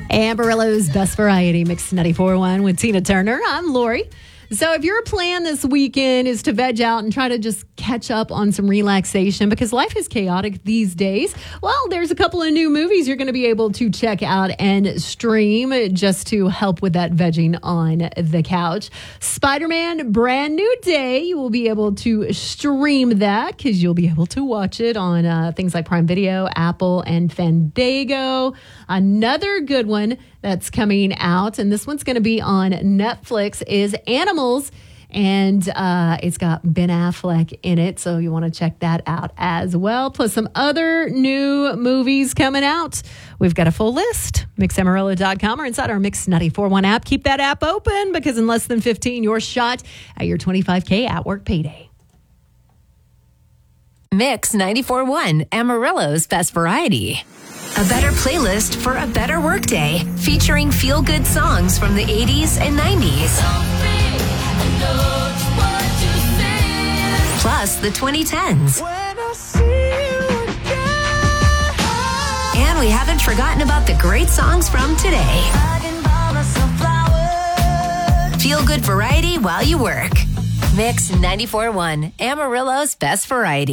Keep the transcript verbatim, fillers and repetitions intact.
Amarillo's Best Variety, Mix ninety-four point one with Tina Turner. I'm Lori. So if your plan this weekend is to veg out and try to just catch up on some relaxation because life is chaotic these days, well, there's a couple of new movies you're going to be able to check out and stream just to help with that vegging on the couch. Spider-Man Brand New Day, you will be able to stream that because you'll be able to watch it on uh, things like Prime Video, Apple, and Fandango. Another good one that's coming out, and this one's going to be on Netflix, is Animals, and uh, it's got Ben Affleck in it, so you want to check that out as well, plus some other new movies coming out. We've got a full list, mix amarillo dot com or inside our Mix ninety-four point one app. Keep that app open because in less than fifteen, you're shot at your twenty-five K at work payday. Mix ninety-four point one, Amarillo's Best Variety. A better playlist for a better workday, featuring feel-good songs from the eighties and nineties. Plus the twenty tens. And we haven't forgotten about the great songs from today. Feel-good variety while you work. Mix ninety-four point one, Amarillo's Best Variety.